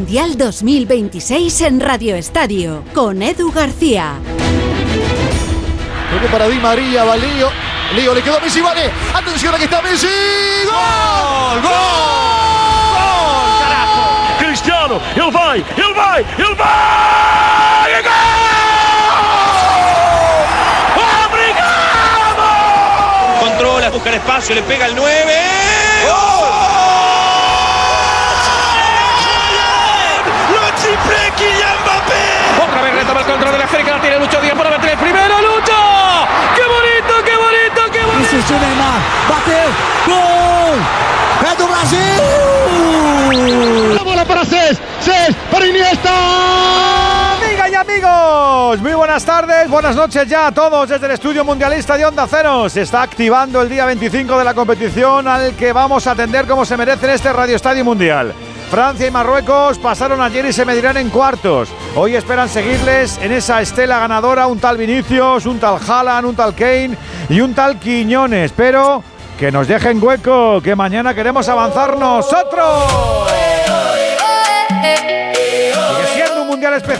Mundial 2026 en Radio Estadio, con Edu García. Luego para Di María, va Leo. Leo le quedó a Messi, vale. Atención, aquí está Messi. ¡Gol! ¡Gol! ¡Gol! ¡Carajo! Cristiano, ele vai! E gol! ¡Obrigado! Controla, busca el espacio, le pega el 9. ¡Gol! Kylian Mbappé. Otra vez retoma el control de la América, la tiene Lucho Díaz para meter el primero. ¡Lucho! ¡Qué bonito, qué bonito, qué bonito! Isso, Neymar, bateu, gol! É do Brasil! La bola para Cés para Iniesta. Amigas y amigos, muy buenas tardes, buenas noches ya a todos desde el estudio mundialista de Onda Cero. Se está activando el día 25 de la competición al que vamos a atender como se merece en este Radio Estadio Mundial. Francia y Marruecos pasaron ayer y se medirán en cuartos. Hoy esperan seguirles en esa estela ganadora un tal Vinicius, un tal Haaland, un tal Kane y un tal Quiñones. Pero que nos dejen hueco, que mañana queremos avanzar nosotros. Sigue siendo un mundial especial.